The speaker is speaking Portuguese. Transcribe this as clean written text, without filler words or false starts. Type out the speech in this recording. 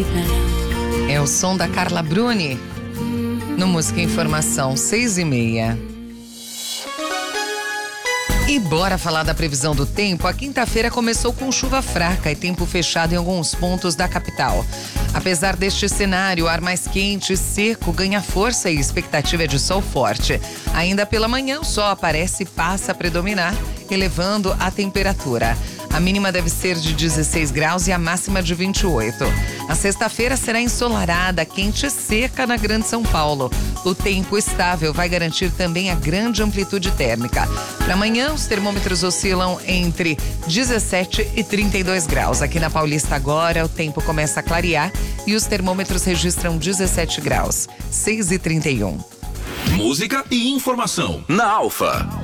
É o som da Carla Bruni no Música e Informação, 6h30. E bora falar da previsão do tempo. A quinta-feira começou com chuva fraca e tempo fechado em alguns pontos da capital. Apesar deste cenário, o ar mais quente e seco ganha força e expectativa é de sol forte. Ainda pela manhã, o sol aparece e passa a predominar, elevando a temperatura. A mínima deve ser de 16 graus e a máxima de 28. A sexta-feira será ensolarada, quente e seca na Grande São Paulo. O tempo estável vai garantir também a grande amplitude térmica. Para amanhã, os termômetros oscilam entre 17 e 32 graus. Aqui na Paulista agora, o tempo começa a clarear e os termômetros registram 17 graus. 6h31. Música e informação na Alfa.